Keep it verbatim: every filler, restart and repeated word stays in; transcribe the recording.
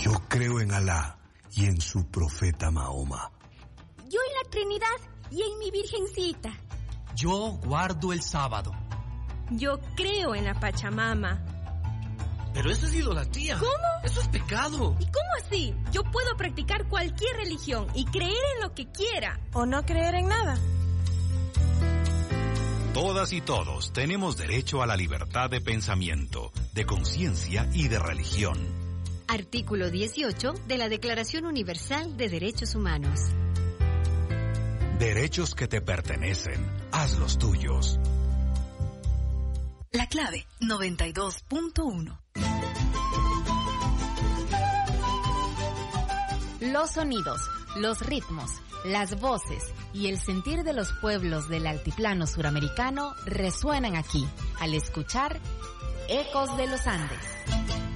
Yo creo en Alá y en su profeta Mahoma. Yo en la Trinidad y en mi Virgencita. Yo guardo el sábado. Yo creo en la Pachamama. Pero eso es idolatría. ¿Cómo? Eso es pecado. ¿Y cómo así? Yo puedo practicar cualquier religión y creer en lo que quiera. O no creer en nada. Todas y todos tenemos derecho a la libertad de pensamiento, de conciencia y de religión. Artículo dieciocho de la Declaración Universal de Derechos Humanos. Derechos que te pertenecen, hazlos tuyos. La clave noventa y dos punto uno. Los sonidos, los ritmos, las voces y el sentir de los pueblos del altiplano suramericano resuenan aquí al escuchar Ecos de los Andes.